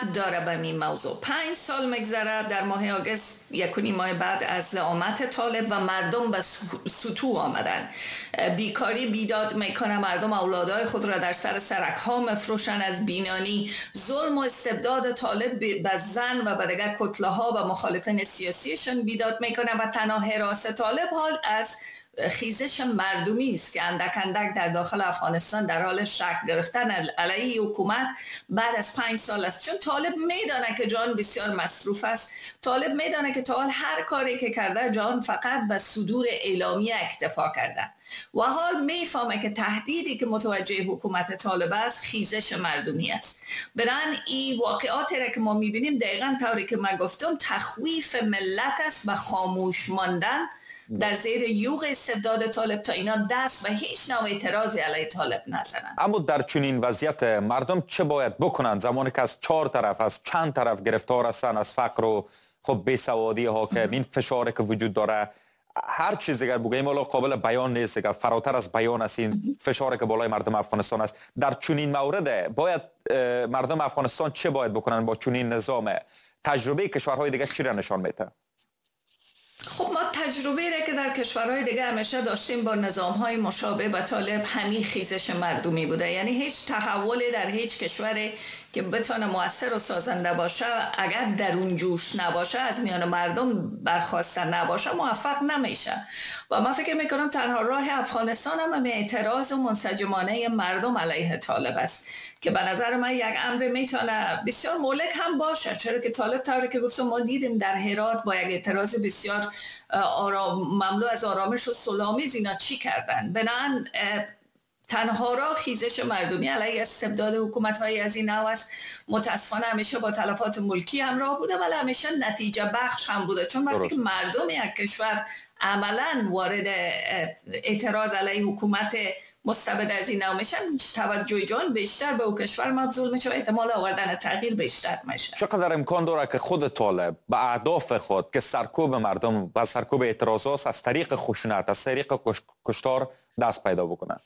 ربط داره به این موضوع. 5 سال میگذره، در ماه آگوست 1.5 ماه بعد از زعامت طالب و مردم به سطوح آمدن. بیکاری بیداد میکنه، مردم اولادای خود را در سر سرک ها مفروشن. از بینانی ظلم و استبداد طالب به زن و به دیگر کتله ها و مخالفین سیاسیشون بیداد میکنه و تنها حراس طالب حال از خیزش مردمی است که اندک اندک در داخل افغانستان در حال شکل گرفتن علیه حکومت بعد از 5 سال است. چون طالب میدانه که جان بسیار مصروف است. طالب میدانه که تا حال هر کاری که کرده جان فقط به صدور اعلامی اکتفا کرده و حال میفهمه که تهدیدی که متوجه حکومت طالب است خیزش مردمی است. بنابراین این واقعاتی را که ما میبینیم دقیقاً طوری که من گفتم تخویف ملت است و خاموش ماندن در زیر یوغ استبداد طالب تا اینا دست و هیچ نوع اعتراضی علیه طالب نزنند. اما در چنین وضعیت مردم چه باید بکنند زمانی که از 4 طرف از چند طرف گرفتار هستند، از فقر و خب بیسوادی ها که این فشاری که وجود داره، هر چیز دیگر بگوییم ولی قابل بیان نیست، دیگر فراتر از بیان است این فشاری که بالای مردم افغانستان است. در چنین مورد باید مردم افغانستان چه باید بکنند با چنین نظام؟ تجربه کشورهای دیگر چی را نشان میده؟ خب ما تجربه را که در کشورهای دیگه همیشه داشتیم با نظام‌های مشابه به طالب همین خیزش مردمی بوده. یعنی هیچ تحولی در هیچ کشوری که بتونه مؤثر و سازنده باشه اگر درون جوش نباشه، از میان مردم برخواسته نباشه، موفق نمیشه. و من فکر میکنم تنها راه افغانستان هم اعتراض و منسجمانه مردم علیه طالب است که به نظر من یک امر میتونه بسیار مولک هم باشه، چرا که طالب طوری که گفتم ما دیدیم در هرات با یک اعتراض بسیار مملو از آرامش و صلح‌آمیز اینا چی کردن. بنابراین تنها راه خیزش مردمی علیه استبداد حکومت‌های از این نوع است. متاسفانه همیشه با تلفات ملکی همراه بوده ولی همیشه نتیجه بخش هم بوده، چون وقتی که مردم یک کشور عملاً وارد اعتراض علیه حکومت مستبد از این نوع میشن، توجه جان بیشتر به او کشور مبذول میشه و احتمال آوردن تغییر بیشتر میشه. چقدر امکان داره که خود طالب به اهداف خود که سرکوب مردم و سرکوب اعتراضات از طریق خشونت، از طریق کشتار دست پیدا بکنه؟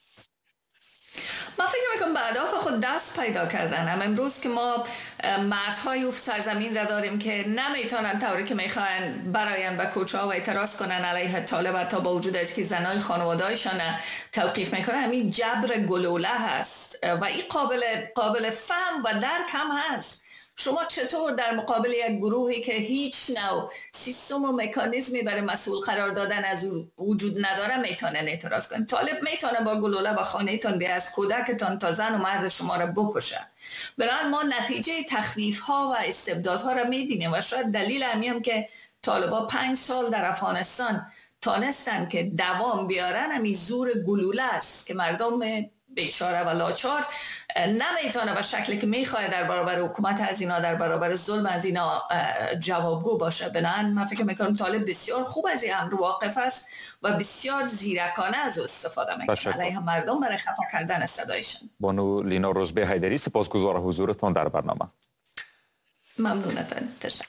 من فکر میکنم به اهداف خود دست پیدا کردن. امروز که ما مردهای سرزمین را داریم که نمیتونن طوری که میخوان براین به کوچه ها و اعتراض کنن علیه طالب تا با وجود از که زنای خانواده‌شان توقیف میکنن. همین جبر گلوله هست و این قابل فهم و درک هم هست. شما چطور در مقابل یک گروهی که هیچ نوع سیستم و مکانیزمی برای مسئول قرار دادن از او وجود نداره میتونن اعتراض کنن؟ طالب میتونه با گلوله با خانه‌تان بیا، از کودکتان تا زن و مرد شما را بکشه. بنابراین ما نتیجه تخریف ها و استبداد ها را میبینیم و شاید دلیل همین که طالبا 5 سال در افغانستان تانستن که دوام بیارن همین زور گلوله است که مردم بیچاره و لاچار نمیتونه به شکلی که میخواد در برابر حکومت از اینا، در برابر ظلم از اینا جوابگو باشه. بنابراین من فکر میکنم طالب بسیار خوب از این امر واقف است و بسیار زیرکانه از او استفاده میکنه علیه مردم برای خفا کردن صدایشان. بانو لینا روزبه حیدری، سپاسگزار حضورتان در برنامه. ممنونتان. تشکر.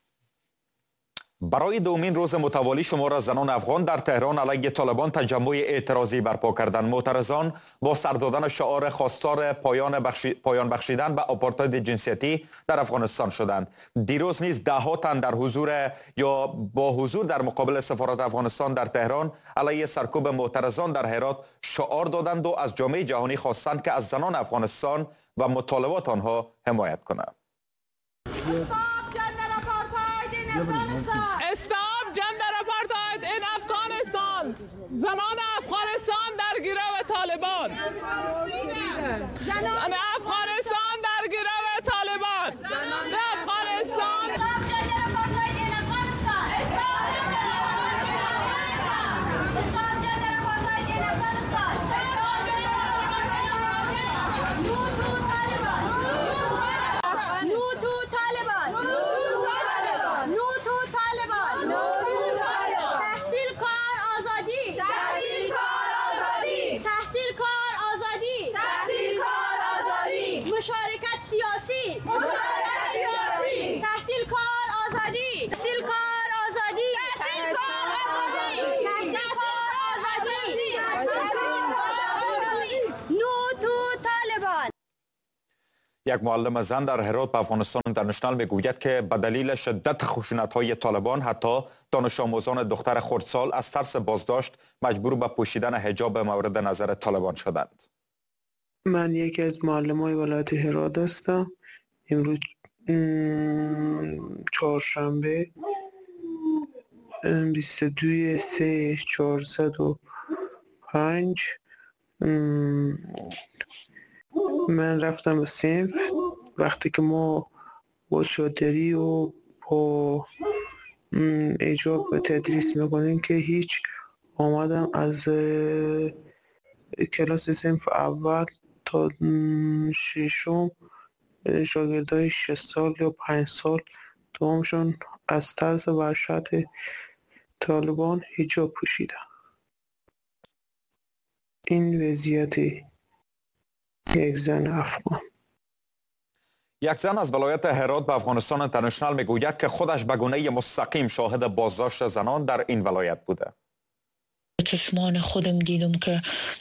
برای دومین روز متوالی شمار از زنان افغان در تهران علیه طالبان تجمع اعتراضی برپا کردند. معترضان با سر دادن شعار خواستار پایان بخشیدن به آپارتاید جنسیتی در افغانستان شدند. دیروز نیز ده‌ها تن در حضور یا با حضور در مقابل سفارت افغانستان در تهران علیه سرکوب معترضان در هرات شعار دادند و از جامعه جهانی خواستند که از زنان افغانستان و مطالبات آنها حمایت کنند. Stop gender apartheid in Afghanistan. زنان افغانستان در گرو طالبان. زنان افغانستان در گرو طالبان. افغانستان. یک معلم زن در هرات به افغانستان اینترنشنال میگوید که به دلیل شدت خشونت‌های طالبان حتی دانش آموزان دختر خردسال از ترس بازداشت مجبور به پوشیدن حجاب مورد نظر طالبان شدند. من یکی از معلمای ولایت هرات هستم. امروز چهارشنبه 22/3/405 من رفتم به صنف. وقتی که ما با شاتری و با حجاب به تدریس میکنیم که هیچ آمدم از کلاس صنف اول تا ششم شاگردای 6 سال یا 5 سال تمامشون از ترس وحشت طالبان حجاب پوشیدن. این وضعیت یک زن افغان. یک زن از ولایت هرات به افغانستان اینترنشنال میگوید که خودش به گونه مستقیم شاهد بازداشت زنان در این ولایت بوده. چشمان خودم دیدم که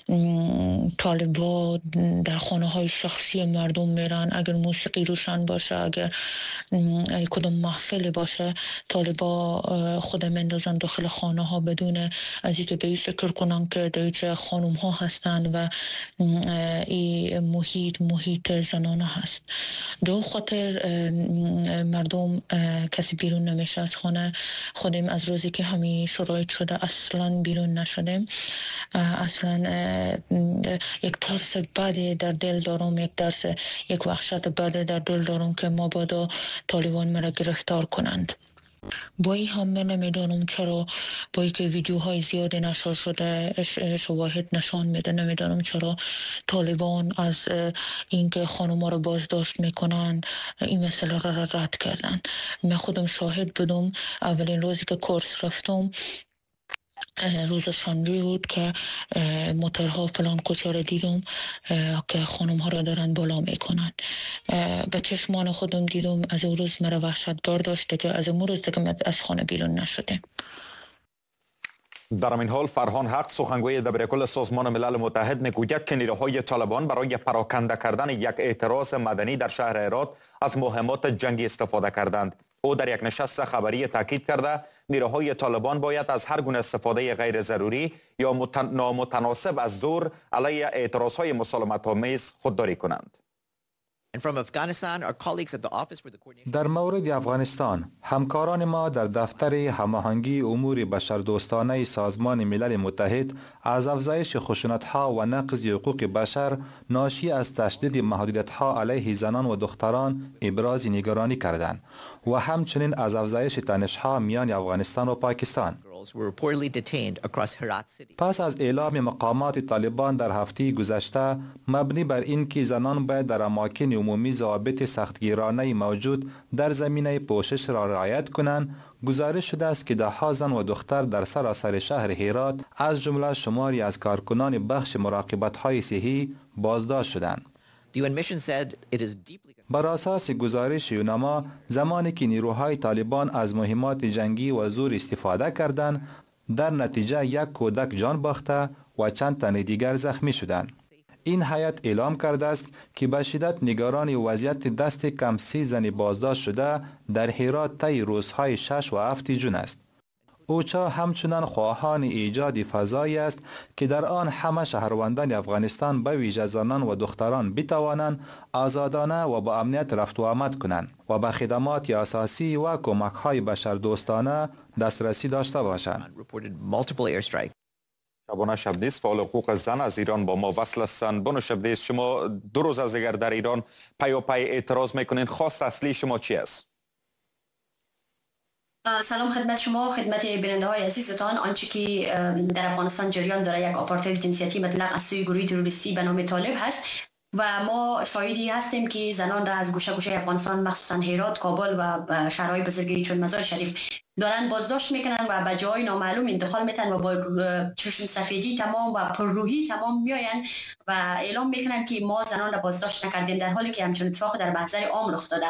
طالبا در خانه های شخصی مردم میرن. اگر موسیقی روشن باشه، اگر کدام محفل باشه، طالبا خودم اندازن داخل خانه ها بدون از اینکه به این فکر کنن که دیگه خانم ها هستند و این محیط زنانه هست. دو خاطر مردم کسی بیرون نمیشه از خانه. خودم از روزی که همین شرایط شده اصلا بیرون نشدیم. اصلا یک ترس بده در دل دارم، یک وحشت بده در دل دارم که ما بادا طالبان مرا گرفتار کنند. با این هم من نمیدانم چرا با اینکه ویدیوهای زیادی نشر شده شواهد نشان میده، نمیدانم چرا طالبان از اینکه خانوما رو بازداشت میکنن این مسئله را رد کردن. من خودم شاهد بودم. اولین روزی که کورس رفتم روز شنبه بود که موترها فلان کوچه را دیدم که خانم ها را دارن بالا میکنن. به چشمان خودم دیدم. از اون روز مرا وحشت داشته که از اون روز دیگه از خانه بیرون نشده. در این حال فرهان حق سخنگوی دبیرکل سازمان ملل متحد میگوید که نیروهای طالبان برای پراکنده کردن یک اعتراض مدنی در شهر هرات از مهمات جنگی استفاده کردند. او در یک نشست خبری تاکید کرده نیروهای طالبان باید از هر گونه استفاده غیر ضروری یا نامتناسب از زور علیه اعتراضهای مسالمت‌آمیز خودداری کنند. در مورد افغانستان، همکاران ما در دفتر هماهنگی امور بشردوستانه سازمان ملل متحد از افزایش خشونت‌ها و نقض حقوق بشر ناشی از تشدید محدودیت‌ها علیه زنان و دختران ابراز نگرانی کردند و همچنین از افزایش تنش‌ها میان افغانستان و پاکستان. پس از اعلام مقامات طالبان در هفته گذشته مبنی بر اینکه زنان باید در اماکن عمومی ضوابط سختگیرانه موجود در زمینه پوشش را رعایت کنند، گزارش شده است که ده‌ها زن و دختر در سراسر شهر هرات از جمله شماری از کارکنان بخش مراقبت‌های صحی بازداشت شدند. بر اساس گزارش یونما، زمانی که نیروهای طالبان از مهمات جنگی و زور استفاده کردند، در نتیجه یک کودک جان باخته و چند تن دیگر زخمی شدند. این هیئت اعلام کرده است که به شدت نگران وضعیت دست کم 30 زن بازداشت شده در هرات طی روزهای 6 و 7 ژوئن است. اوچا همچنان خواهان ایجاد فضایی است که در آن همه شهروندان افغانستان به ویژه زنان و دختران بتوانند آزادانه و با امنیت رفت و آمد کنند و به خدمات اساسی و کمک‌های بشردوستانه دسترسی داشته باشند. شبانه شبدیز فعال حقوق زن از ایران با ما وصل هستند. بانو شبدیز، شما 2 روز از دیگر در ایران پیاپی اعتراض میکنین، خواست اصلی شما چی است؟ سلام خدمت شما، خدمت بیننده های عزیزتان. آنچه که در افغانستان جریان داره یک آپارتاید جنسیتی مطلق از سوی گروه تروریستی به نام طالب هست و ما شاهدی هستیم که زنان را از گوشه گوشه افغانستان مخصوصا هرات، کابل و شهرهای بزرگی چون مزار شریف دارن بازداشت میکنن و به جای نامعلوم انتقال میتن و با چشم سفیدی تمام و پرروحی تمام میاین و اعلام میکنن که ما زنان را بازداشت نکردیم، در حالی که همچون اتفاق در محضر عام رخ داده.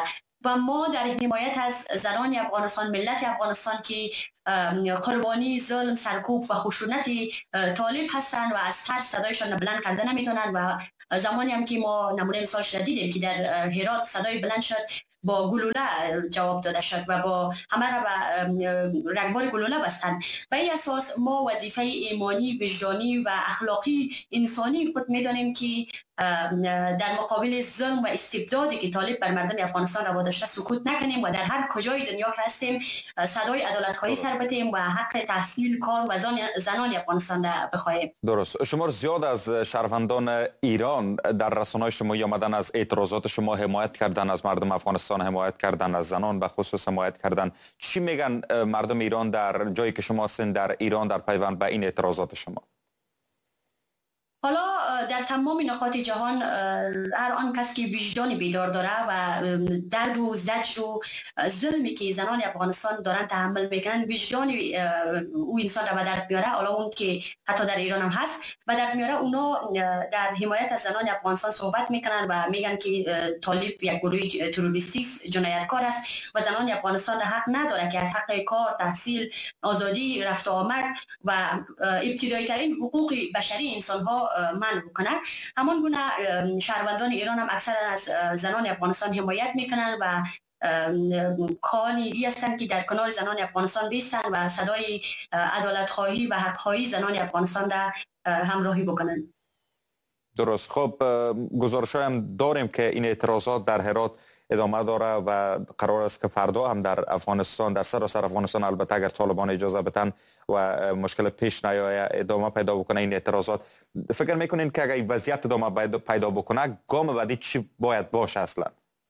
و ما در حمایت از زنان افغانستان، ملت افغانستان که قربانی ظلم، سرکوب و خشونت طالب هستند و از ترس صدایشان بلند کرده نمیتونن. و زمانی هم که ما نمونه مثالش دیدیم که در هرات صدای بلند شد، با گلوله جواب داده شد و با همه را به رگبار گلوله بستند. به این اساس ما وظیفه ایمانی، وجدانی و اخلاقی انسانی خود میدانیم که در مقابل ظلم و استبدادی که طالب بر مردم افغانستان روا داشته سکوت نکنیم و در هر کجای دنیا که هستیم صدای عدالت‌خواهی سر بتیم و حق تحصیل، کار و زنان افغانستان را بخواهیم. درست. شمار زیاد از شهروندان ایران در رسانه‌های شما آمدن از اعتراضات شما حمایت کردن، از مردم افغانستان حمایت کردن، از زنان به خصوص حمایت کردن. چی میگن مردم ایران در جایی که شما هستین در ایران در پیوند به این اعتراضات شما؟ حالا در تمام نقاط جهان هر آن کس که وجدان بیدار داره و درد و زجر و ظلمی که زنان افغانستان دارن تحمل میکنن وجدان او انسان را به درد میاره. حالا اون که حتی در ایران هم هست و در میاره، اونا در حمایت از زنان افغانستان صحبت میکنن و میگن که طالب یک گروه تروریستی جنایتکار است و زنان افغانستان حق نداره که از حق کار، تحصیل، آزادی، رفت و آمد و ابتدایی ترین حقوق بشری انسان ها منع بکنه. همان گونه شهروندان ایران هم اکثر از زنان افغانستان حمایت میکنن و خواهانی هستند که در کنار زنان افغانستان بیستن و صدای عدالت خواهی و حق خواهی زنان افغانستان را همراهی بکنن. درست. خب گزارش هم داریم که این اعتراضات در هرات ادامه داره و قرار است که فردا هم در افغانستان، در سراسر افغانستان، البته اگر طالبان اجازه بدن و مشکل پیش نیاید، ادامه پیدا بکنه این اعتراضات. فکر میکنین که اگر این وضعیت ادامه پیدا بکنه گام بعدی چی باید باشه اصلا؟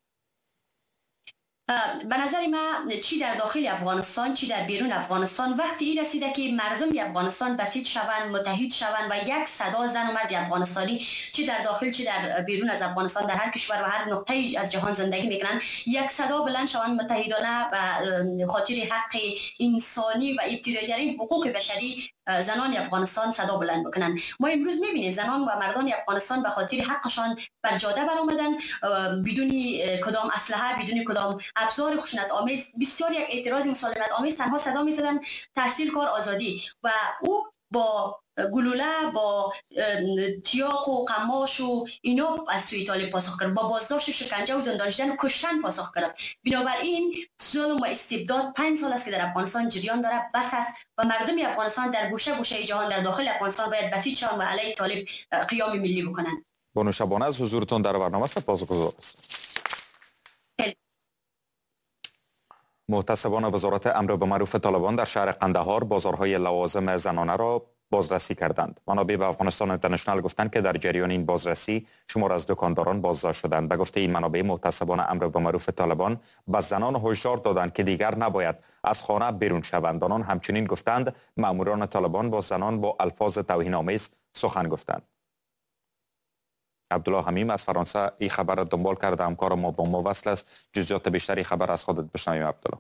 به نظر من چی در داخل افغانستان چی در بیرون افغانستان وقتی این رسیده که مردم افغانستان بسیج شوند، متحد شوند و یک صدا زن و مرد افغانستانی چی در داخل چی در بیرون از افغانستان در هر کشور و هر نقطه از جهان زندگی میکنن، یک صدا بلند شوند متحدانه و خاطر حق انسانی و ابتدایی حقوق بشری زنان افغانستان صدا بلند بکنن. ما امروز میبینیم زنان و مردان افغانستان به خاطر حقشان بر جاده برآمدن بدون کدام اسلحه، بدون کدام ابزار خشونت آمیز، بسیار یک اعتراض مسالمت آمیز تنها صدا میزدن تحصیل، کار، آزادی و او با گلوله، با تیاق و قماش و اینا از سوی طالب پاسخ کرد، با بازداشت، شکنجه و زندان شدن و کشتن پاسخ کرد. بنابراین ظلم و استبداد 5 سال است که در افغانستان جریان داره، بس است و مردم افغانستان در گوشه گوشه جهان در داخل افغانستان باید بسیج شوند و علیه طالب قیام ملی بکنن. بانو شبانه از حضورتون در برنامه سپاسگزار هستم. محتسبان وزارت امر به معروف طالبان در شهر قندهار بازارهای لوازم زنانه را بازرسی کردند. منابع به افغانستان اینترنشنال گفتند که در جریان این بازرسی شمار از دکانداران بازداشت شدند. به گفته این منابع، محتسبان امر به معروف طالبان به زنان هشدار دادند که دیگر نباید از خانه بیرون شوند. آنان همچنین گفتند ماموران طالبان با زنان با الفاظ توهین‌آمیز سخن گفتند. عبدالله حمیم از فرانسه این خبر را دنبال کرده، همکار ما با ما وصل است. جزئیات بیشتری خبر از خودت بشنویم عبدالله.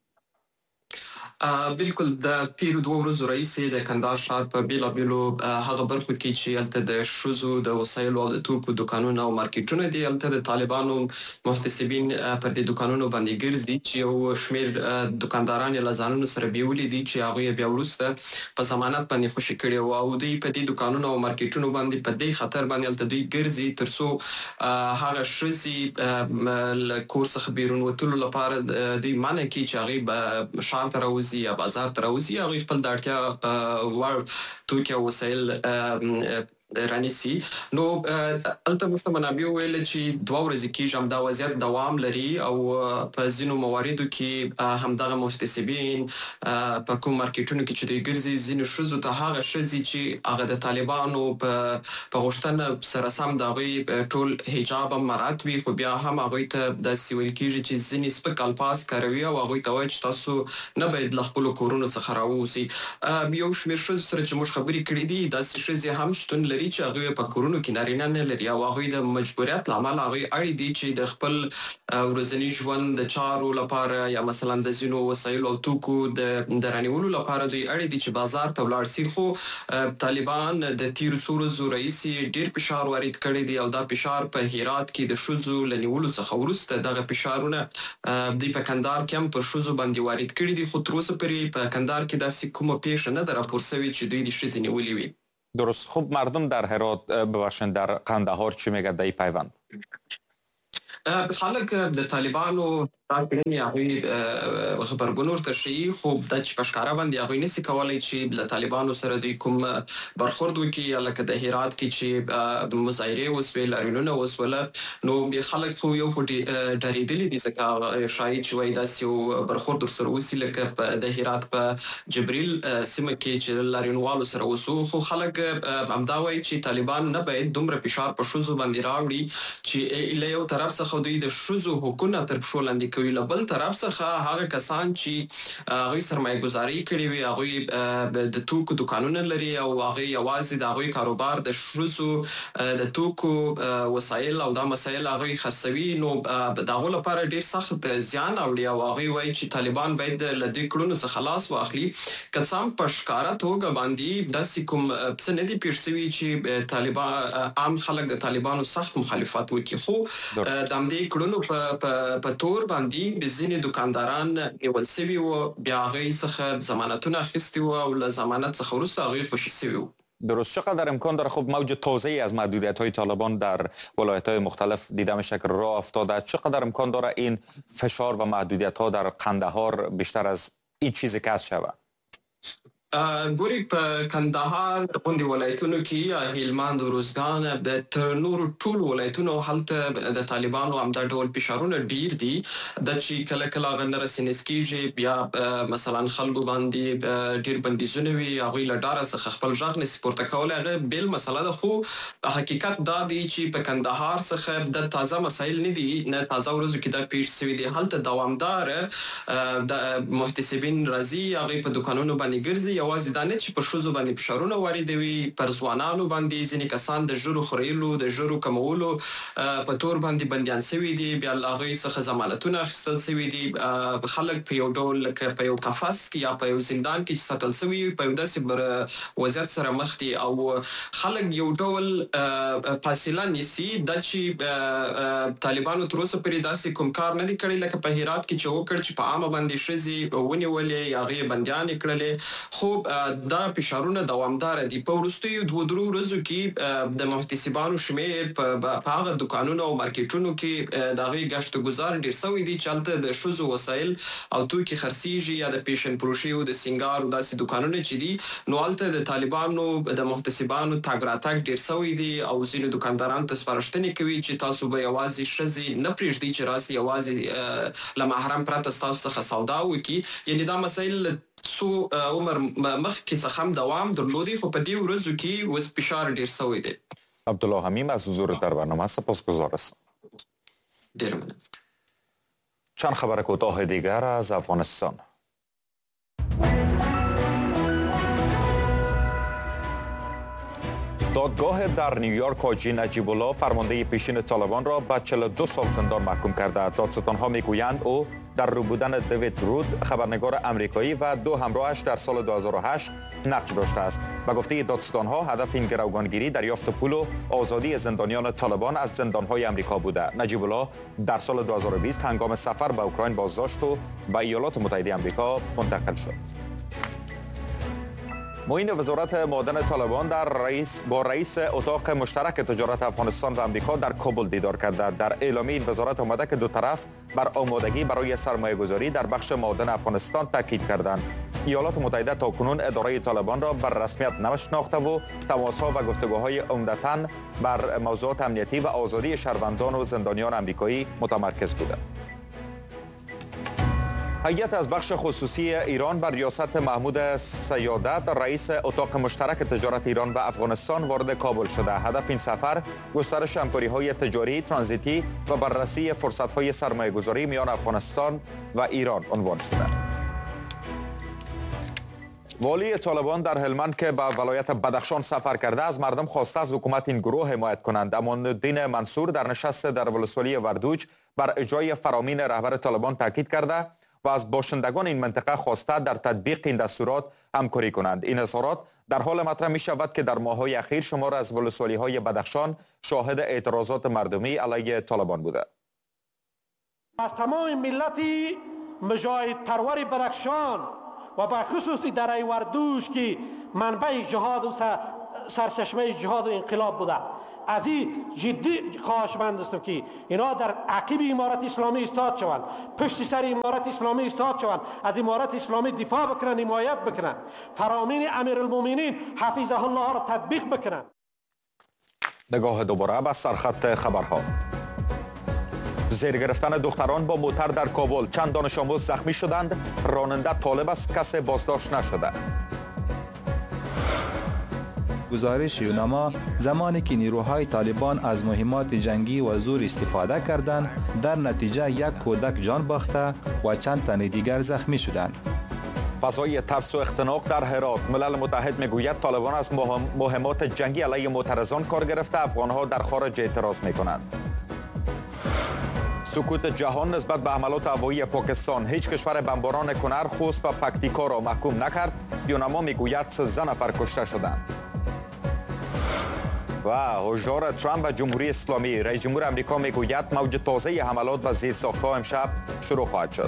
بالکل د تیرو 2 ورځو راهیسې د کندهار ښار په بیلابیلو هغه برخو کې چې هلته د ښځو د وسایلو او د توکو دوکانونه او مارکیټونه دي، هلته د طالبانو محتسبین پر دې دوکانونو باندې ګرځي چې یو شمېر دوکانداران یې له ځانونو سره بیولي دي چې هغوی بیا وروسته په ضمانت باندې خوشي کړي وو او دوی په دې دوکانونو او مارکیټونو باندې په دې خطر باندې هلته دوی ګرځي تر څو هغه ښځې له کور څخه بیرون وتلو لپاره دوی منع کړي چې هغوی به ښار ته راوځي یا بازار ته راوځي، هغوی خپل د اړتیا وړ توکي او وسایل رانیسي. نو هلته موږ ته منابع وویل چې 2 ورځې کېږي همدا وضعیت دوام لري او په ځینو مواردو کې همدغه محتسبین په کوم مارکیټونو کې چې دوی ګرځي ځینو ښځو ته هغه ښځې چې هغه د طالبانو په غوښتنه سره سم د هغوی ټول حجاب هم مراعات وي، خو بیا هم هغوی ته داسې ویل کېږي چې ځینې سپک الفاظ کاروي او هغوی ته وایي چې تاسو نه باید له خپلو کورونو څخه راووځئ. یو شمېر ښځو سره چې موږ خبرې کړې دي داسې ښځې هم شتون لري لري چې هغه په کورونو کې نارینه نه لري او هغه د مجبوریت لامل هغه اړ دي چې د خپل ورځنی ژوند د چارو لپاره یا مثلا د زینو وسایل او توکو د رانیولو لپاره دوی اړ دي چې بازار ته ولاړ شي. خو طالبان د تیر څو ورځو رئیس ډیر فشار وارد کړی دی او دا فشار په هرات کې د شوزو لنیولو څخه وروسته دغه فشارونه د په کندهار کې هم پر شوزو باندې وارد کړی دي. خو تر اوسه پورې په کندهار کې داسې کومه پیښه نه ده راپور شوې چې دوی د ښځې نیولې وي. درست. خب مردم در هرات ببخشید در قندهار چی میگه در این پیوند؟ خلک د طالبانو تاکړنی هغه خبرګون ورته شي خو د پښکارا باندې هغه نسی کولای چې د طالبانو سره د کوم برخورد وکړي لکه د هرات کې چې د مظاهره وسوي لارینونه وسوله نو به خلک خو یو فټي ډریدلې دي ځکه شاید چې وای داسې برخورد سره وسی لکه د هرات په جبريل سیمه کې چې لارینوالو سره وسو خو خلک همدا وای چې طالبان نه باید دومره فشار په شوزو باندې راوړي چې له یو طرف څخه دوی د شوزو حقوقونه تر پښو لاندې کوي له بل طرف څخه هغه کسان چې هغه سرمایه گذاري کړي وي هغه د توکو دکانونه لري او هغه یوازې د هغه کاروبار د شوزو د توکو وسایل او د مسایل هغه خرڅوي نو دغه لپاره ډیر سخت زیان اوړي او هغه وایي چې طالبان باید له دې کړنو څخه خلاص واخلي. کڅام پښکارا توګه باندې داسې کوم څه نه دي پیښ شوي چې طالبان عام خلک د طالبانو سخت مخالفت وکړي خو د دې کړنو په تور باندې بزینې دکانداران نیول شوي او بیا هغه څخه ضمانتونه اخیستي او له ضمانت څخه وروسته هغه خوشی شوي. درست. چقدر امکان داره خب موج تازه‌ای از محدودیت‌های طالبان در ولایت‌های مختلف دیده میشه که راه افتاده چقدر امکان داره این فشار و محدودیت‌ها در قندهار بیشتر از این چیزی که هست شود؟ ګوري په کندهار غونډې ولایتونو کې هلمند او روزګان د نور ټول ولایتونو هلته د طالبانو هم د ډول فشارونه ډیر دي د چې کله کله غنره سینسکیږي بیا مثلا خلکو باندې ډیر بندیزونه وي هغه له ډاره څخه خپل ځان نه سپورت کولای هغه بل مسله ده خو حقیقت دا دی چې په کندهار څخه د تازه مسایل نه دي نه تازه ورځو کې د پیښ شوی دي هلته دوامدار د محتسبین راځي هغه په دکانونو باندې ګرځي یوازې دا نه چې په ښځو باندې فشارونه واردوي پر ځوانانو باندې ځینې کسان د ژورو خورېلو د ژورو کمولو په تور باندې بندیان شوي دي بیا له هغوی څخه ضمانتونه اخیستل شوي دي خلک په یو ډول لکه په یو قفس کې یا په یو زندان کې ساتل شوي په یو داسې وضعیت سره مخ دي او خلک یو ډول فاصله نیسي دا چې طالبانو تر اوسه پورې داسې کوم کار نه دی کړی لکه په هرات کې چې وکړ چې په عامه باندې ښځې ونیولې یا هغې بندیانې کړلې خو دا فشارونه دوامدار دي. په وروستیو 2-3 ورځو کې د محتسبانو شمیر په هغه دکانونو او مارکیټونو کې د هغې ګشت ګزار ډېر شوی دی چې هلته د ښځو وسایل او توکي خرڅېږي یا د پیشن فروشي او د سینګار او داسې دکانونه چې دي نو هلته د طالبانو د محتسبانو تګ راتګ ډېر شوی دی او ځینې دکاندارانو ته سپارښتنې کوي چې تاسو به یوازې ښځې نه پرېږدئ چې راسي یوازې له محرم پرته ستاسو څخه سودا وکړي یعنې دا مسایل څو عمر مخکې څخه هم دوام درلودی خو په دې ورځو کې اوس فشار ډېر شوی دی. عبدالله حمیم از حضور در برنامه سپاسگزار هستم. ډېر مننه. چند خبر کوتاه دیگر از افغانستان. دادگاه در نیویورک حاجی نجیب الله فرمانده پیشین طالبان را به 42 سال زندان محکوم کرده. دادستانها میگویند او در رو بودن دیوید رود خبرنگار آمریکایی و 2 همراهش در سال 2008 نقش داشته است. به گفته دادستانها هدف این گروگانگیری دریافت پول و آزادی زندانیان طالبان از زندانهای آمریکا بوده. نجیب الله در سال 2020 هنگام سفر به اوکراین بازداشت و به ایالات متحده آمریکا منتقل شد. معین وزارت معدن طالبان با رئیس اتاق مشترک تجارت افغانستان و آمریکا در کابل دیدار کرده. در اعلامیه این وزارت آمده که دو طرف بر آمادگی برای سرمایه گذاری در بخش معدن افغانستان تاکید کردند. ایالات متحده تاکنون اداره طالبان را بر رسمیت نشناخته و تماس‌ها و گفتگوهای عمدتاً بر موضوعات امنیتی و آزادی شهروندان و زندانیان آمریکایی متمرکز بوده. هیئت از بخش خصوصی ایران بر ریاست محمود سیادت رئیس اتاق مشترک تجارت ایران و افغانستان وارد کابل شده. هدف این سفر گسترش همکاری‌های تجاری، ترانزیتی و بررسی فرصت‌های سرمایه‌گذاری میان افغانستان و ایران عنوان شده. والی طالبان در هلمند که به ولایت بدخشان سفر کرده از مردم خواسته از حکومت این گروه حمایت کنند. امان الدین منصور در نشست در ولسوالی وردوج بر اجرای فرامین رهبر طالبان تاکید کرده و از باشندگان این منطقه خواسته در تطبیق این دستورات همکاری کنند. این اظهارات در حال مطرح می شود که در ماه‌های اخیر شمار از ولسوالی های بدخشان شاهد اعتراضات مردمی علیه طالبان بوده. از تمام ملتی مجاهد پرور بدخشان و به خصوص در وردوش که منبع جهاد و سرچشمه جهاد و انقلاب بوده، از این جدی خواهشمند هستم که اینا در عقب امارت اسلامی ایستاد شوند، پشت سر امارت اسلامی ایستاد شوند، از امارت اسلامی دفاع بکنن، حمایت بکنن، فرامین امیرالمومنین حفظه الله را تطبیق بکنن. نگاه دوباره به سرخط خبرها. زیر گرفتن دختران با موتر در کابل، چند دانش آموز زخمی شدند. راننده طالب است، کسی بازداشت نشده. گزارش یوناما زمانی که نیروهای طالبان از مهمات جنگی و زور استفاده کردند، در نتیجه یک کودک جان باخته و چند تن دیگر زخمی شدند. فضای ترس و اختناق در هرات. ملل متحد میگوید طالبان از مهمات جنگی علیه معترضان کار گرفته، افغانها در خارج اعتراض میکنند. سکوت جهان نسبت به حملات هوایی پاکستان. هیچ کشور بمباران کنر، خوست و پکتیکا را محکوم نکرد. یوناما میگوید 13 نفر کشته شدند. و هشدار ترامپ و جمهوری اسلامی. رئیس جمهور امریکا میگوید موج تازه حملات به زیرساخت‌ها امشب شروع خواهد شد.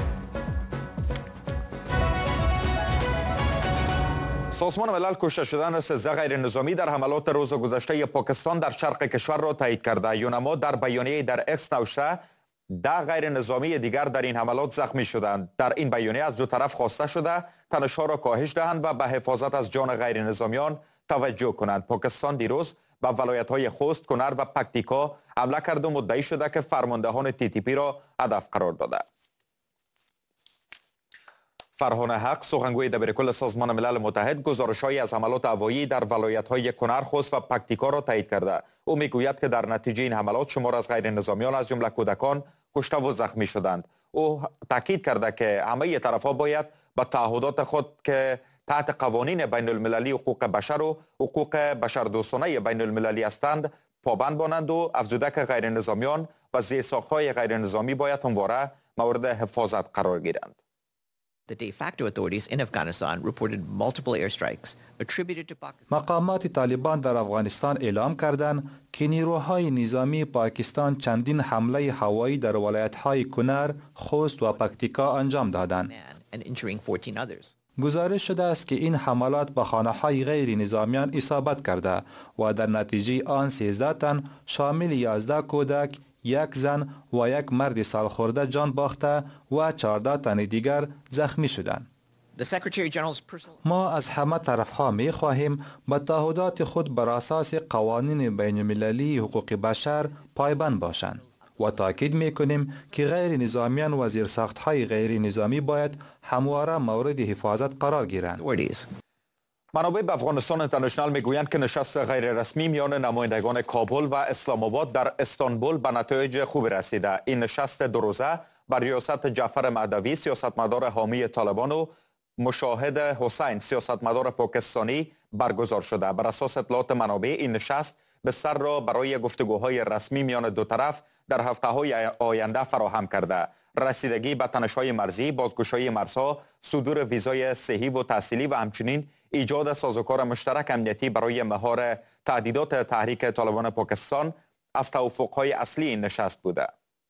سازمان ملل کشته شدن 13 غیر نظامی در حملات روز گذشته پاکستان در شرق کشور را تایید کرده. یوناما در بیانیه در اکس نوشته 10 غیر نظامی دیگر در این حملات زخمی شدند. در این بیانیه از دو طرف خواسته شده تنش‌ها را کاهش دهند و به حفاظت از جان غیر نظامیان توجه کنند. پاکستان دیروز به ولایت‌های خوست، کنر و پکتیکا حمله کرد و مدعی شده که فرماندهان TTP را هدف قرار داده. فرهان حق، سخنگوی دبیرکل سازمان ملل متحد، گزارش‌هایی از حملات هوایی در ولایت‌های کنر، خوست و پکتیکا را تایید کرده. او میگوید که در نتیجه این حملات شمار از غیر نظامیان از جمله کودکان کشته و زخمی شدند. او تاکید کرده که همه طرف‌ها باید به تعهدات خود که تحت قوانین بین المللی حقوق بشر و حقوق بشردوستانه بین المللی هستند پابند مانند و افزوده که غیر نظامیان و زیرساخت‌های غیر نظامی باید همواره مورد حفاظت قرار گیرند. مقامات طالبان در افغانستان اعلام کردند که نیروهای نظامی پاکستان چندین حمله هوایی در ولایت‌های کنر، خوست و پکتیکا انجام دادند. گزارش شده است که این حملات به خانه‌های غیر نظامیان اصابت کرده و در نتیجه آن 13 تن شامل 11 کودک، یک زن و یک مرد سالخورده جان باخته و 14 تن دیگر زخمی شدند. ما از همه طرفها می خواهیم به تعهدات خود بر اساس قوانین بین المللی حقوق بشر پایبند باشند و تاکید می کنیم که غیر نظامیان و زیرساخت‌های غیر نظامی باید همواره مورد حفاظت قرار گیرند. منابع به افغانستان اینترنشنال میگویند که نشست غیر رسمی میان نمایندگان کابل و اسلام آباد در استانبول به نتایج خوبی رسیده. این نشست دو روزه بر ریاست جعفر مهدوی، سیاستمدار حامی طالبان و مشاهد حسین، سیاستمدار پاکستانی برگزار شده. بر اساس اطلاعات منابع این نشست بستر را برای گفتگوهای رسمی میان دو طرف در هفته‌های آینده فراهم کرده. رسیدگی به تنش‌های مرزی، بازگشایی مرزها، صدور ویزای صحی و تحصیلی و همچنین ایجاد سازوکار مشترک امنیتی برای مهار تهدیدات تحریک طالبان پاکستان از توافق‌های اصلی این نشست بوده.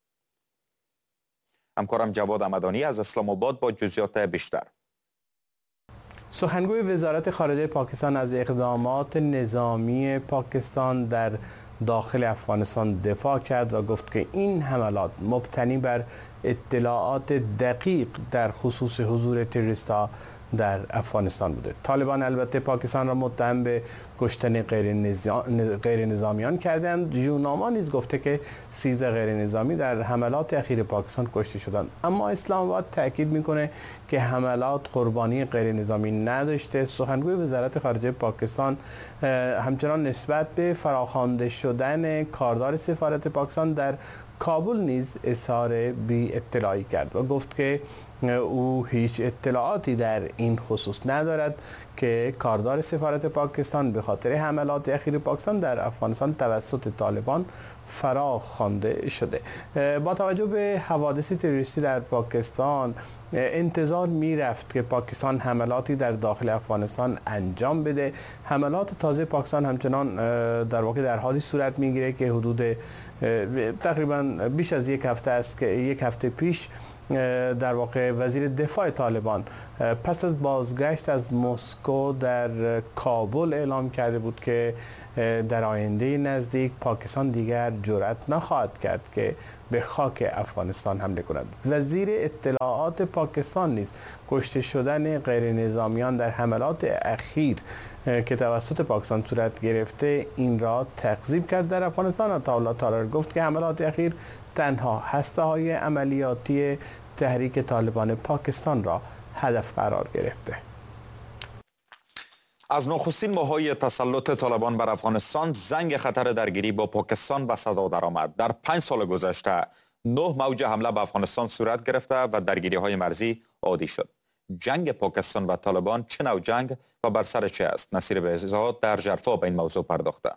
همکارم جواد احمدانی از اسلام آباد با جزئیات بیشتر. سخنگوی وزارت خارجه پاکستان از اقدامات نظامی پاکستان در داخل افغانستان دفاع کرد و گفت که این حملات مبتنی بر اطلاعات دقیق در خصوص حضور تروریست‌ها در افغانستان بوده. طالبان البته پاکستان را متهم به کشتن غیر نظامیان کردند. یوناما نیز گفته که 13 غیر نظامی در حملات اخیر پاکستان کشته شدند. اما اسلام آباد تاکید میکنه که حملات قربانی غیر نظامی نداشته. سخنگوی وزارت خارجه پاکستان همچنان نسبت به فراخوانده شدن کاردار سفارت پاکستان در کابل نیز اظهار بی اطلاعی کرد و گفت که او هیچ اطلاعاتی در این خصوص ندارد که کاردار سفارت پاکستان به خاطر حملات اخیر پاکستان در افغانستان توسط طالبان فرا خوانده شده. با توجه به حوادث تروریستی در پاکستان انتظار میرفت که پاکستان حملاتی در داخل افغانستان انجام بده. حملات تازه پاکستان همچنان در واقع در حالی صورت میگیره که حدود تقریبا بیش از یک هفته است که یک هفته پیش در واقع وزیر دفاع طالبان پس از بازگشت از مسکو در کابل اعلام کرده بود که در آینده نزدیک پاکستان دیگر جرأت نخواهد کرد که به خاک افغانستان حمله کند. وزیر اطلاعات پاکستان نیز کشته شدن غیر نظامیان در حملات اخیر که توسط پاکستان صورت گرفته این را تکذیب کرد در افغانستان. عطاالله تالار گفت که حملات اخیر تنها هسته‌های عملیاتی تحریک طالبان پاکستان را هدف قرار گرفته. از نخستین ماه‌های تسلط طالبان بر افغانستان زنگ خطر درگیری با پاکستان به صدا درآمد. در 5 سال گذشته 9 موج حمله به افغانستان صورت گرفته و درگیری‌های مرزی عادی شد. جنگ پاکستان و طالبان چه نوع جنگ و بر سر چه است؟ نصیر بهزاد در ژرفا به این موضوع پرداخته.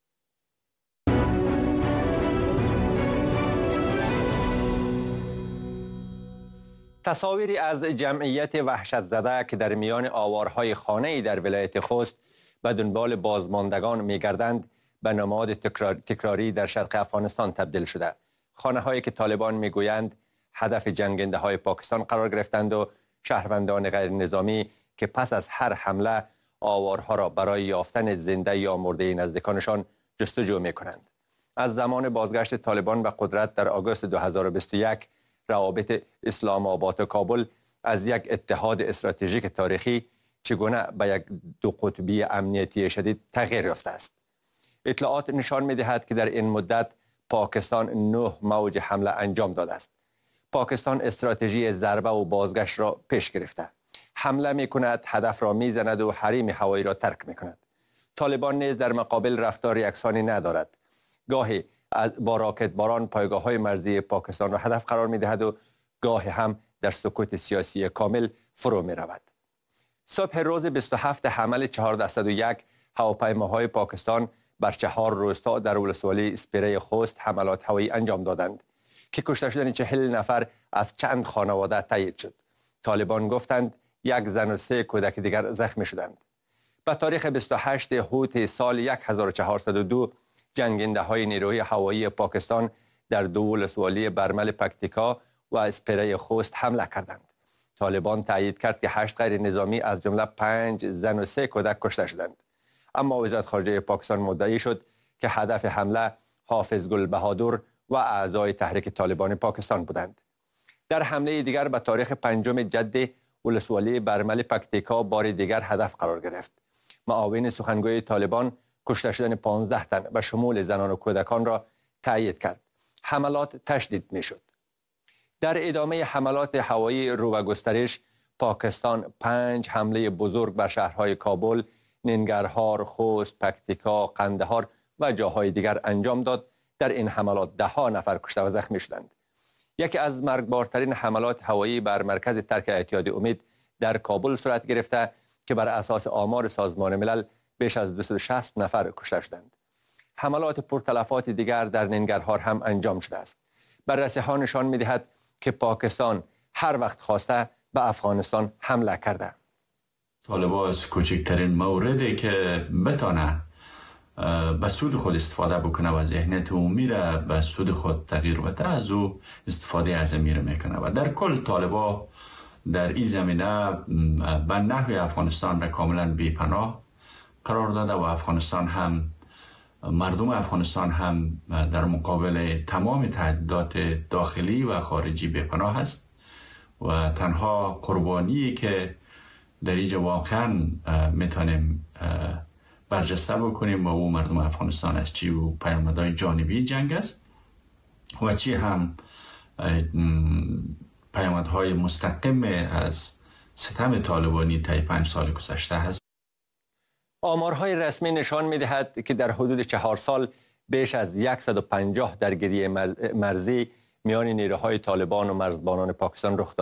تصاویری از جمعیت وحشت زده که در میان آوارهای خانه‌ای در ولایت خوست به دنبال بازماندگان می‌گردند به نماد تکراری در شرق افغانستان تبدیل شده. خانه‌هایی که طالبان می‌گویند هدف جنگنده‌های پاکستان قرار گرفتند و شهروندان غیر نظامی که پس از هر حمله آوارها را برای یافتن زنده یا مرده نزدیکانشان جستجو می‌کنند. از زمان بازگشت طالبان به قدرت در آگوست 2021 روابط اسلام آباد و کابل از یک اتحاد استراتژیک تاریخی چگونه به یک دو قطبی امنیتی شدید تغییر یافته است. اطلاعات نشان می‌دهد که در این مدت پاکستان 9 موج حمله انجام داده است. پاکستان استراتژی ضربه و بازگشت را پیش گرفته. حمله می‌کند، هدف را می‌زند و حریم هوایی را ترک می‌کند. طالبان نیز در مقابل رفتار یکسانی ندارد. گاهی با راکت باران پایگاه‌های مرزی پاکستان را هدف قرار می‌دهد و گاهی هم در سکوت سیاسی کامل فرو می‌رود. صبح روز 27 حمل 401 هواپیماهای پاکستان بر 4 روستا در ولسوالی اسپیره خوست حملات هوایی انجام دادند که کشته شدن 40 نفر از چند خانواده تایید شد. طالبان گفتند یک زن و 3 کودک دیگر زخمی شدند. به تاریخ 28 هوت سال 1402 جنگنده های نیروی هوایی پاکستان در دو ولسوالی برمل پکتیکا و اسپیره خوست حمله کردند. طالبان تایید کرد که 8 غیر نظامی از جمله 5 زن و 3 کودک کشته شدند. اما وزارت خارجه پاکستان مدعی شد که هدف حمله حافظ گل بهادر و اعضای تحریک طالبان پاکستان بودند. در حمله دیگر به تاریخ 5 جد ولسوالی برمل پکتیکا بار دیگر هدف قرار گرفت. معاون سخنگوی طالبان کشته شدن 15 تن به شمول زنان و کودکان را تایید کرد. حملات تشدید می شد. در ادامه حملات هوایی رو و گسترش پاکستان 5 حمله بزرگ بر شهرهای کابل، ننگرهار، خوست، پکتیکا، قندهار و جاهای دیگر انجام داد. در این حملات 10 نفر کشته و زخمی شدند. یکی از مرگبارترین حملات هوایی بر مرکز ترک اتحاد امید در کابل صورت گرفته که بر اساس آمار سازمان ملل بیش از 260 نفر کشته شدند. حملات پرتلفات دیگر در ننگرهار هم انجام شده است. بررسی‌ها نشان می‌دهد که پاکستان هر وقت خواسته به افغانستان حمله کرده. طالبان از کوچکترین موردی که بتانه به سود خود استفاده بکنه و ذهنیت عمومی را به سود خود تغییر بده از او استفاده از امیر میکنه و در کل طالبان در این زمینه به نحو افغانستان را کاملا بی‌پناه قرار داده و افغانستان هم مردم افغانستان هم در مقابل تمام تهدیدات داخلی و خارجی بی‌پناه است و تنها قربانی که در اینجا واقعا میتونیم برجسته بکنیم و او مردم افغانستان است، چی و پیامدهای جانبی جنگ است و چی هم پیامدهای مستقیم از ستم طالبانی طی 5 سال گذشته است. آمارهای رسمی نشان می‌دهد که در حدود 4 سال بیش از 150 درگیری مرزی میان نیروهای طالبان و مرزبانان پاکستان رخ داده.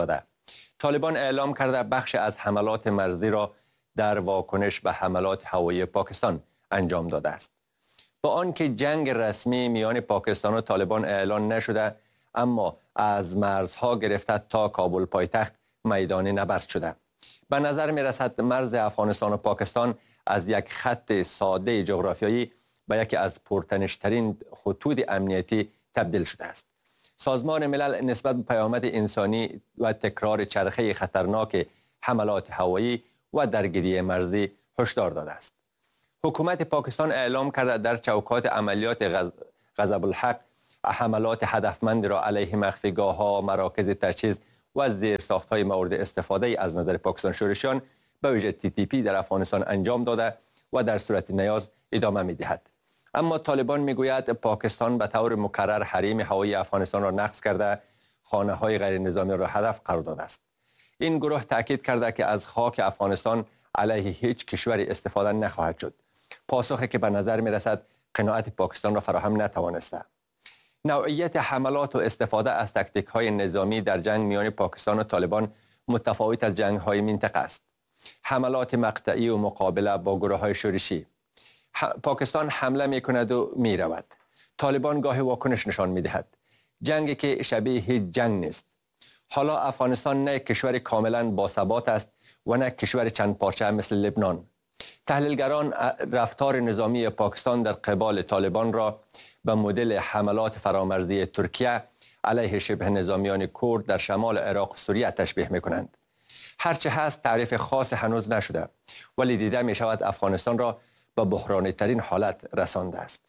طالبان اعلام کرده بخش از حملات مرزی را در واکنش به حملات هوایی پاکستان انجام داده است. با آنکه جنگ رسمی میان پاکستان و طالبان اعلان نشده، اما از مرزها گرفته تا کابل پایتخت میدان نبرد شده. به نظر می رسد مرز افغانستان و پاکستان از یک خط ساده جغرافیایی به یکی از پرتنش‌ترین خطوط امنیتی تبدیل شده است. سازمان ملل نسبت به پیامد انسانی و تکرار چرخه خطرناک حملات هوایی و درگیری مرزی هشدار داده است. حکومت پاکستان اعلام کرده در چوکات عملیات غضب الحق حملات هدفمند را علیه مخفیگاه‌ها، مراکز تجهیز و زیرساخت‌های مورد استفاده از نظر پاکستان شورشیان به ویژه TTP در افغانستان انجام داده و در صورت نیاز ادامه می‌دهد. اما طالبان میگوید پاکستان به طور مکرر حریم هوایی افغانستان را نقض کرده، خانه‌های غیر نظامی را هدف قرار داده است. این گروه تاکید کرده که از خاک افغانستان علیه هیچ کشوری استفاده نخواهد شد. پاسخی که به نظر می‌رسد قناعت پاکستان را فراهم نتوانسته. نوعیت حملات و استفاده از تاکتیک‌های نظامی در جنگ میان پاکستان و طالبان متفاوت از جنگ‌های منطقه است. حملات مقطعی و مقابله با گروه‌های شورشی. پاکستان حمله می‌کند و می‌رود. طالبان گاهی واکنش نشان می‌دهد. جنگی که شبیه هیچ جنگ نیست. حالا افغانستان نه کشور کاملا باثبات است و نه کشور چند پارچه مثل لبنان. تحلیلگران رفتار نظامی پاکستان در قبال طالبان را به مدل حملات فرامرزی ترکیه علیه شبه نظامیان کرد در شمال عراق و سوریه تشبیه می‌کنند. هرچه هست تعریف خاص هنوز نشده، ولی دیده می شود افغانستان را به بحرانی ترین حالت رسانده است.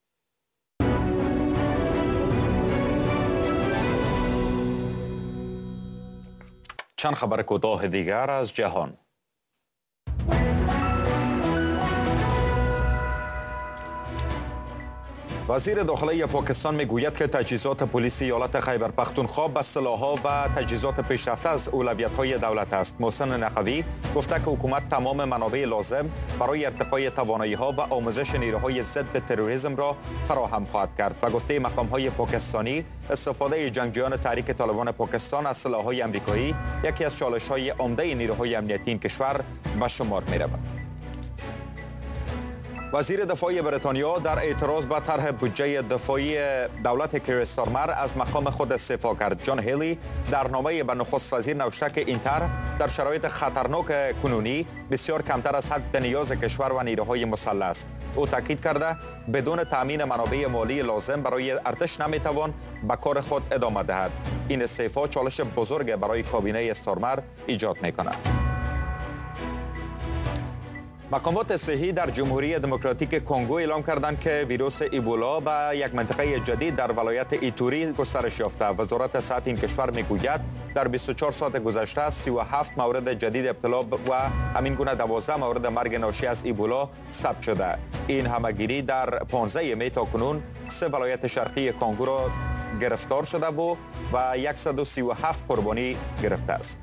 چند خبر کوتاه دیگر از جهان. وزیر داخلی پاکستان میگوید که تجهیزات پلیس ایالت خیبر پختونخوا به سلاح‌ها و تجهیزات پیشرفته از اولویت‌های دولت است. محسن نقوی گفته که حکومت تمام منابع لازم برای ارتقای توانایی‌ها و آموزش نیروهای ضد تروریسم را فراهم خواهد کرد. به گفته مقام‌های پاکستانی، استفاده جنگجویان تحریک طالبان پاکستان از سلاح‌های آمریکایی یکی از چالش‌های عمده نیروهای امنیتی این کشور به شمار می‌رود. وزیر دفاع بریتانیا در اعتراض به طرح بودجه دفاعی دولت کیر استارمر از مقام خود استعفا کرد. جان هیلی در نامه به نخست وزیر نوشته که این طرح در شرایط خطرناک کنونی بسیار کمتر از حد نیاز کشور و نیروهای مسلح است. او تاکید کرده بدون تامین منابع مالی لازم برای ارتش نمیتوان به کار خود ادامه دهد. این استعفا چالش بزرگ برای کابینه استارمر ایجاد میکند. مقامات صحی در جمهوری دموکراتیک کنگو اعلام کردند که ویروس ایبولا به یک منطقه جدید در ولایت ایتوری گسترش یافته. وزارت صحت این کشور میگوید در 24 ساعت گذشته 37 مورد جدید ابتلا و همین گونه 12 مورد مرگ ناشی از ایبولا ثبت شده. این همهگیری در 15 می تا کنون 3 ولایت شرقی کنگو را گرفتار شده و 137 قربانی گرفته است.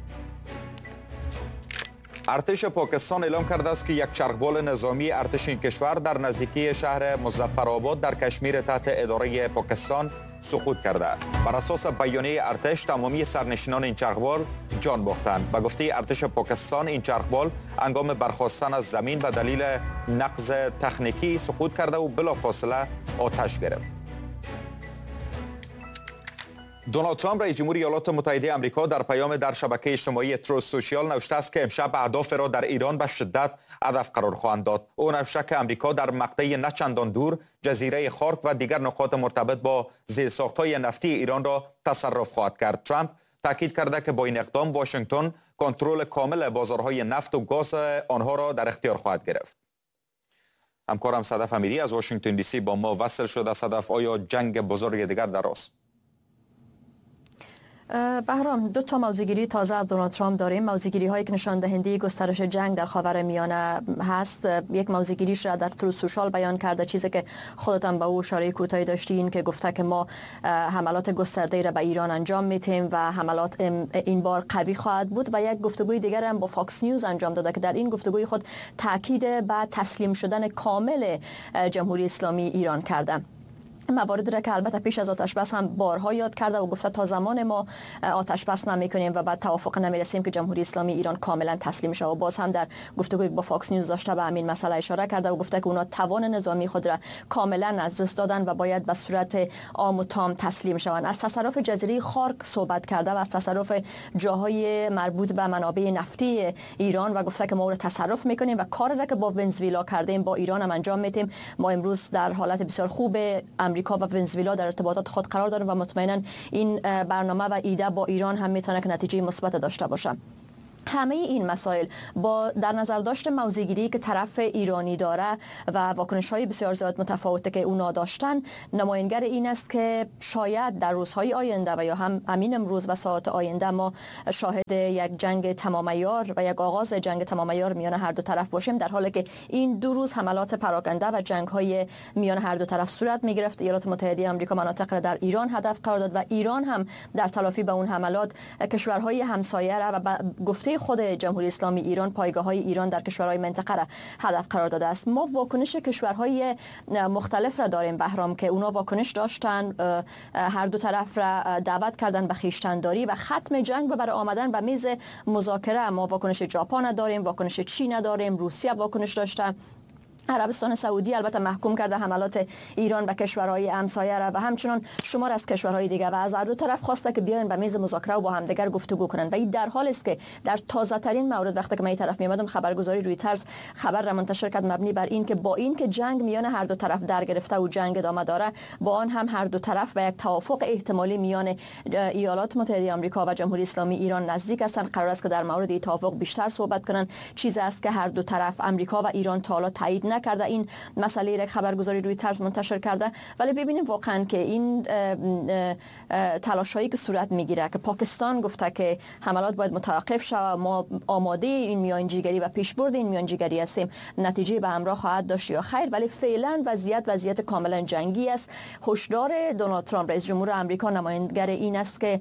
ارتش پاکستان اعلام کرده است که یک چرخبال نظامی ارتش این کشور در نزدیکی شهر مظفرآباد در کشمیر تحت اداره پاکستان سقوط کرده. بر اساس بیانیه ارتش تمامی سرنشینان این چرخبال جان باختند. به گفته ارتش پاکستان این چرخبال هنگام برخاستن از زمین به دلیل نقض تکنیکی سقوط کرده و بلافاصله آتش گرفت. دونالد ترامپ رئیس جمهور ایالات متحده آمریکا در پیام در شبکه اجتماعی تروث سوشیال نوشته است که امشب اهداف را در ایران به شدت هدف قرار خواهند داد. او نوشته که آمریکا در مقطع نه چندان دور جزیره خارک و دیگر نقاط مرتبط با زیرساخت‌های نفتی ایران را تصرف خواهد کرد. ترامپ تاکید کرده که با این اقدام واشنگتن کنترل کامل بازارهای نفت و گاز آنها را در اختیار خواهد گرفت. همکارم صدف امیری از واشنگتن دی سی با ما وصل شده. صدف، آیا جنگ بزرگ دیگر در راست؟ بهرام، 2 موضوعگیری تازه از دونالد ترامپ داریم. موضوعگیری هایی که نشان دهنده گسترش جنگ در خاورمیانه هست. یک موضوعگیریش را در تروث سوشال بیان کرده، چیزی که خودت هم به او اشاره کوتاهی داشتین، که گفته که ما حملات گسترده را به ایران انجام میتیم و حملات این بار قوی خواهد بود. و یک گفتگوی دیگر هم با فاکس نیوز انجام داده که در این گفتگوی خود تاکید به تسلیم شدن کامل جمهوری اسلامی ایران کرده. مواردی را که البته پیش از آتش بس هم بارها یاد کرده و گفته تا زمان ما آتش بس نمی‌کنیم و بعد توافق نمی‌رسیم که جمهوری اسلامی ایران کاملا تسلیم شه. و باز هم در گفتگوی با فاکس نیوز داشته به همین مسئله اشاره کرده و گفته که اونا توان نظامی خود را کاملا از دست دادن و باید به صورت عام و تام تسلیم شوند. از تصرف جزیره خارک صحبت کرده و از تصرف جاهای مربوط به منابع نفتی ایران و گفته که ما را تصرف می‌کنیم و کاری را که با ونزوئلا کردیم با ایران هم انجام میدیم. ما امروز در حالت بسیار خوب امریکا و ونزوئلا در ارتباطات خود قرار داریم و مطمئنا این برنامه و ایده با ایران هم میتونه که نتیجه مثبت داشته باشه. همه این مسائل با در نظر داشت موضع‌گیری که طرف ایرانی داره و واکنش‌های بسیار زیاد متفاوته که اونا داشتن نمایانگر این است که شاید در روزهای آینده و یا هم همین امروز و ساعات آینده ما شاهد یک جنگ تمام عیار و یک آغاز جنگ تمام عیار میان هر دو طرف باشیم، در حالی که این دو روز حملات پراکنده و جنگ‌های میان هر دو طرف صورت می‌گرفت. ایالات متحده آمریکا مناطق را در ایران هدف قرار داد و ایران هم در تلافی به اون حملات کشورهای همسایه را و گفته خود جمهوری اسلامی ایران پایگاه‌های ایران در کشورهای منطقه را هدف قرار داده است. ما واکنش کشورهای مختلف را داریم بهرام که اونا واکنش داشتن، هر دو طرف را دعوت کردن به خویشتن‌داری و ختم جنگ و برای آمدن به میز مذاکره. ما واکنش ژاپن داریم، واکنش چین داریم، روسیه واکنش داشته، عربستان سعودی البته محکوم کرده حملات ایران به کشورهای همسایه را و همچنان شمار از کشورهای دیگر و از هر دو طرف خواسته که بیاین به میز مذاکره و با همدیگر گفتگو کنند. و این در حالی است که در تازه ترین مورد وقتی که من این طرف می‌آمدم خبرگزاری رویترز خبر را منتشر کرد مبنی بر این که با این که جنگ میان هر دو طرف در گرفته و جنگ ادامه داره، با آن هم هر دو طرف به یک توافق احتمالی میان ایالات متحده آمریکا و جمهوری اسلامی ایران نزدیک هستند. قرار است که در مورد این توافق بیشتر صحبت کنند. چیزی است که هر دو طرف آمریکا و ایران تا حالا تایید نکرده. این مسئله را خبرگزاری رویترز منتشر کرده، ولی ببینیم واقعا که این تلاش‌هایی که صورت میگیره که پاکستان گفته که حملات باید متوقف شود، ما آماده این میانجیگری و پیشبرد این میانجیگری هستیم، نتیجه به همراه خواهد داشت یا خیر. ولی فعلا وضعیت کاملا جنگی است. هشدار دونالد ترامپ رئیس جمهور آمریکا نمایانگر این است که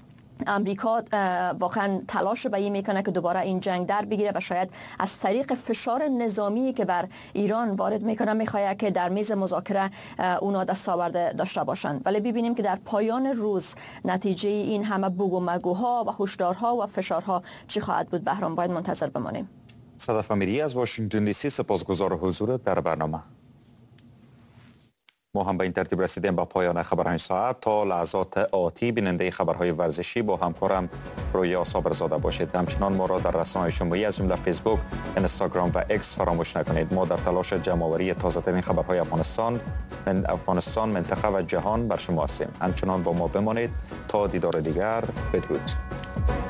امریکا واقعا تلاش به این میکنه که دوباره این جنگ در بگیره و شاید از طریق فشار نظامی که بر ایران وارد میکنه میخواد که در میز مذاکره اونا دستاورد داشته باشند. ولی ببینیم که در پایان روز نتیجه این همه بوگ و مگوها و هشدارها و فشارها چی خواهد بود. بهرام باید منتظر بمانیم. صدف امیری از واشنگتن دی سی، سپاسگزار حضورت در برنامه. ما هم به این ترتیب رسیدیم به پایان خبرهای ساعت. تا لحظات آتی بیننده خبرهای ورزشی با همکارم رویا صابرزاده باشید. همچنان ما را در رسانه‌های اجتماعی از جمله فیسبوک، اینستاگرام و اکس فراموش نکنید. ما در تلاش جمع‌آوری تازه‌ترین خبرهای افغانستان، منطقه و جهان بر شما هستیم. همچنان با ما بمانید تا دیدار دیگر. بدرود.